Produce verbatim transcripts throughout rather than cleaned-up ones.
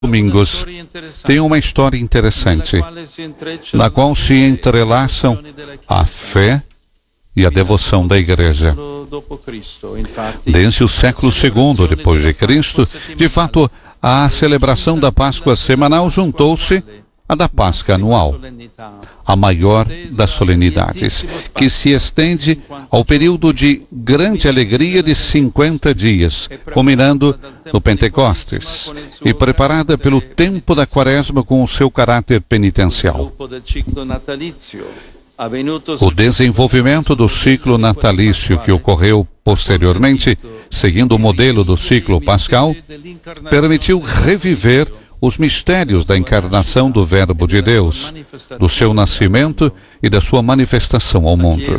domingos tem uma história interessante, na qual se entrelaçam a fé e a devoção da Igreja. Desde o século segundo depois de Cristo, de fato, a celebração da Páscoa semanal juntou-se à da Páscoa anual, a maior das solenidades, que se estende ao período de grande alegria de cinquenta dias, culminando no Pentecostes, e preparada pelo tempo da Quaresma com o seu caráter penitencial. O desenvolvimento do ciclo natalício que ocorreu posteriormente, seguindo o modelo do ciclo pascal, permitiu reviver os mistérios da encarnação do Verbo de Deus, do seu nascimento e da sua manifestação ao mundo.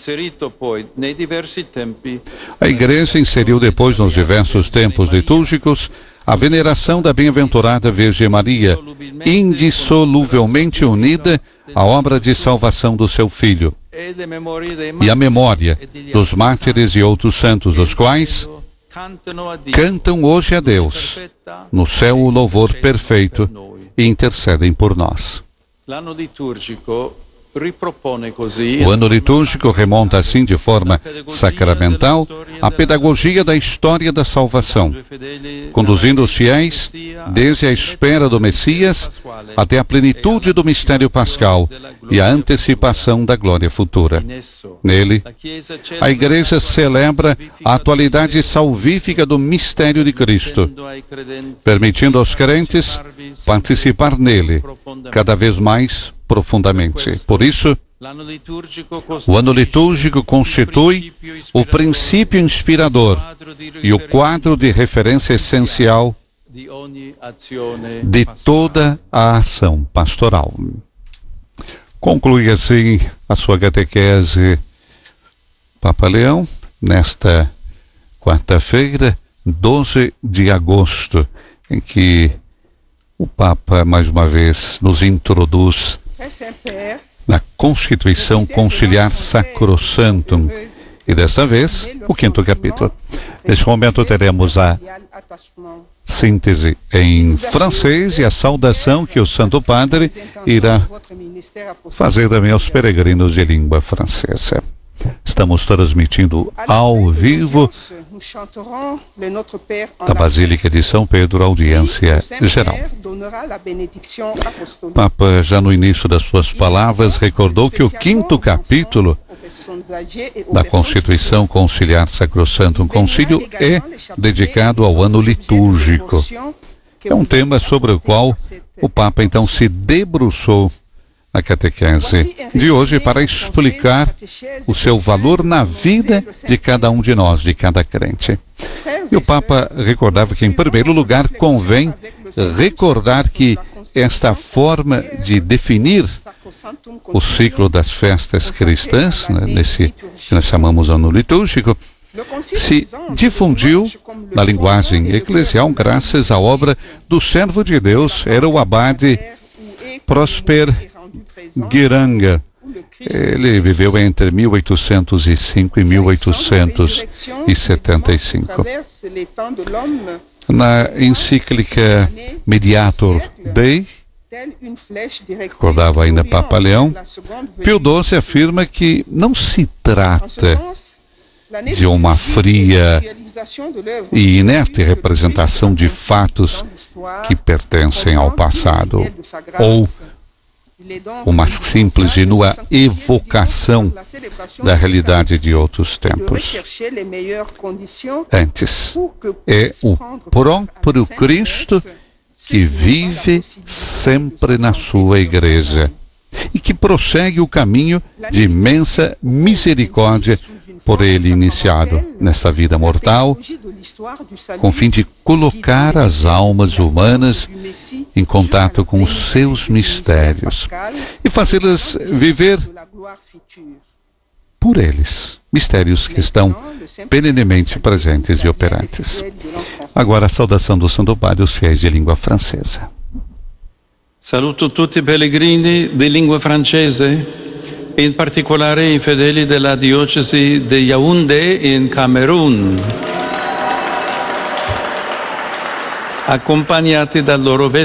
A Igreja inseriu depois nos diversos tempos litúrgicos a veneração da bem-aventurada Virgem Maria, indissoluvelmente unida à obra de salvação do seu Filho, e a memória dos mártires e outros santos, dos quais cantam hoje a Deus, no céu o louvor perfeito, e intercedem por nós. O ano litúrgico remonta assim de forma sacramental à pedagogia da história da salvação, conduzindo os fiéis desde a espera do Messias até a plenitude do mistério pascal e a antecipação da glória futura. Nele, a Igreja celebra a atualidade salvífica do mistério de Cristo, permitindo aos crentes participar nele cada vez mais profundamente. Por isso, o ano litúrgico constitui o princípio inspirador e o quadro de referência essencial de toda a ação pastoral. Conclui assim a sua catequese Papa Leão, nesta quarta-feira, doze de agosto, em que o Papa, mais uma vez, nos introduz na Constituição Conciliar Sacrosanctum, e dessa vez, o quinto capítulo. Neste momento teremos a síntese em francês e a saudação que o Santo Padre irá fazer também aos peregrinos de língua francesa. Estamos transmitindo ao vivo da Basílica de São Pedro, audiência geral. O Papa, já no início das suas palavras, recordou que o quinto capítulo da Constituição Conciliar Sacrosanctum Concílio é dedicado ao ano litúrgico. É um tema sobre o qual o Papa então se debruçou a catequese de hoje para explicar o seu valor na vida de cada um de nós, de cada crente. E o Papa recordava que, em primeiro lugar, convém recordar que esta forma de definir o ciclo das festas cristãs, né, nesse que nós chamamos ano litúrgico, se difundiu na linguagem eclesial graças à obra do servo de Deus, era o abade Prosper Guiranga. Ele viveu entre mil oitocentos e cinco e mil oitocentos e setenta e cinco. Na encíclica Mediator Dei, recordava ainda Papa Leão, Pio doze afirma que não se trata de uma fria e inerte representação de fatos que pertencem ao passado, ou uma simples e nua evocação da realidade de outros tempos. Antes, é o próprio Cristo que vive sempre na sua Igreja e que prossegue o caminho de imensa misericórdia por ele iniciado nesta vida mortal, com o fim de colocar as almas humanas em contato com os seus mistérios e fazê-las viver por eles, mistérios que estão perenemente presentes e operantes. Agora a saudação do Santo Padre aos fiéis de língua francesa. Saluto tutti i pellegrini di lingua francese, in particolare i fedeli della diocesi di Yaoundé in Camerun. accompagnati dal loro